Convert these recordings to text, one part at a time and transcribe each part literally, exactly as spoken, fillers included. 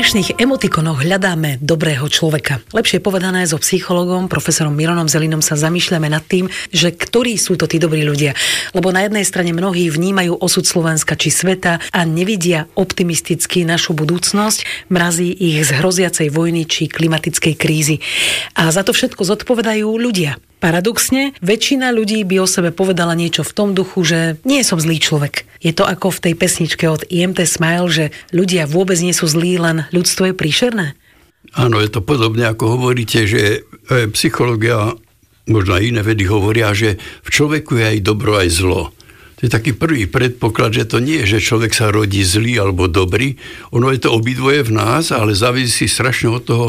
dnešných emotikonoch hľadáme dobrého človeka. Lepšie povedané, so psychologom, profesorom Mironom Zelinom sa zamýšľame nad tým, že ktorí sú to tí dobrí ľudia. Lebo na jednej strane mnohí vnímajú osud Slovenska či sveta a nevidia optimisticky našu budúcnosť, mrazí ich z hroziacej vojny či klimatickej krízy. A za to všetko zodpovedajú ľudia. Paradoxne, väčšina ľudí by o sebe povedala niečo v tom duchu, že nie som zlý človek. Je to ako v tej pesničke od í em té Smile, že ľudia vôbec nie sú zlí, len ľudstvo je príšerné? Áno, je to podobne, ako hovoríte, že psychológia, možno aj iné vedy hovoria, že v človeku je aj dobro, aj zlo. To je taký prvý predpoklad, že to nie je, že človek sa rodí zlý alebo dobrý. Ono je to obidvoje v nás, ale závisí strašne od toho,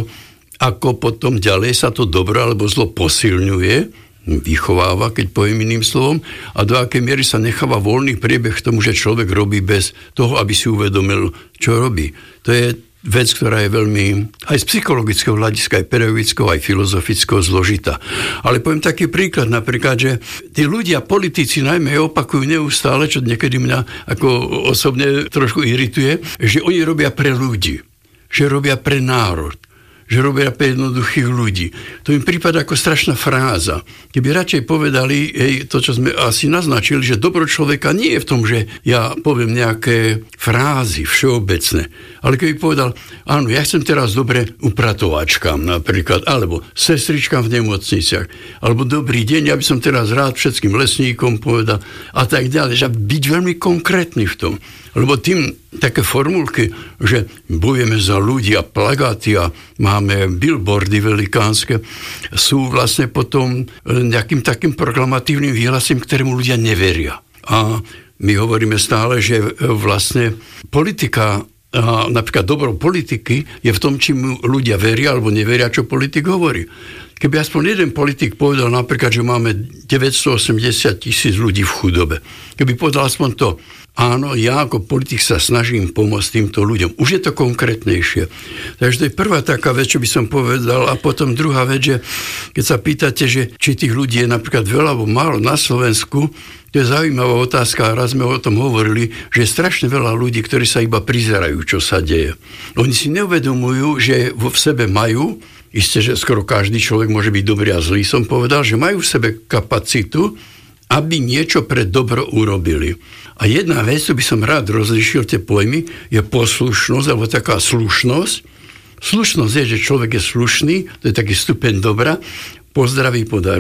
ako potom ďalej sa to dobro alebo zlo posilňuje, vychováva, keď poviem iným slovom, a do akej miery sa necháva voľný priebeh k tomu, že človek robí bez toho, aby si uvedomil, čo robí. To je vec, ktorá je veľmi aj z psychologického hľadiska, aj pedagogického, aj filozofického zložitá. Ale poviem taký príklad, napríklad, že tí ľudia, politici najmä opakujú neustále, čo niekedy mňa ako osobne trošku irituje, že oni robia pre ľudí, že robia pre národ, že robia pre jednoduchých ľudí. To im prípada ako strašná fráza. Keby radšej povedali, hej, to, čo sme asi naznačili, že dobro človeka nie je v tom, že ja poviem nejaké frázy všeobecné, ale keby povedal, áno, ja chcem teraz dobre upratovačkám napríklad, alebo sestričkám v nemocniciach, alebo dobrý deň, ja by som teraz rád všetkým lesníkom povedal a tak ďalej, že byť veľmi konkrétny v tom. Lebo tým také formulky, že bojujeme za ľudí a plagáty a máme billboardy velikánske, sú vlastne potom nejakým takým proklamatívnym výhlasím, ktorému ľudia neveria. A my hovoríme stále, že vlastne politika, a napríklad dobro politiky je v tom, čím ľudia veria alebo neveria, čo politik hovorí. Keby aspoň jeden politik povedal napríklad, že máme deväťstoosemdesiat tisíc ľudí v chudobe. Keby povedal aspoň to, áno, ja ako politik sa snažím pomôcť týmto ľuďom. Už je to konkrétnejšie. Takže to je prvá taká vec, čo by som povedal. A potom druhá vec, že keď sa pýtate, že či tých ľudí je napríklad veľa alebo málo na Slovensku, to je zaujímavá otázka a raz sme o tom hovorili, že je strašne veľa ľudí, ktorí sa iba prizerajú, čo sa deje. Oni si neuvedomujú, že vo v sebe majú, isté, že skoro každý človek môže byť dobrý a zlý, som povedal, že majú v sebe kapacitu, aby niečo pre dobro urobili. A jedna vec, tu by som rád rozlišil tie pojmy, je poslušnosť, alebo taká slušnosť. Slušnosť je, že človek je slušný, to je taký stupeň dobra, pozdraví, podaruj.